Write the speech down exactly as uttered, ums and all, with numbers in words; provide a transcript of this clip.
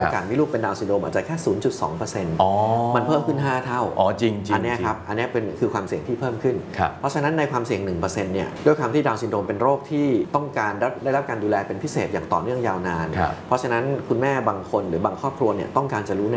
โอกาสมีลูกเป็นดาวน์ซินโดรมอาจจะแค่ ศูนย์จุดสองเปอร์เซ็นต์อ๋อมันเพิ่มขึ้นห้าเท่าอ๋อจริงๆอันนี้ครับอันนี้เป็นคือความเสี่ยงที่เพิ่มขึ้นครับเพราะฉะนั้นในความเสี่ยง หนึ่งเปอร์เซ็นต์ เนี่ยด้วยความที่ดาวน์ซินโดรมเป็นโรคที่ต้องการได้รับการดูแลเป็นพิเศษอย่างต่อเนื่องยาวนานเพราะฉะนั้นคุณแม่บางคนหรือบางครอบครัวเนี่ยต้องการจะรู้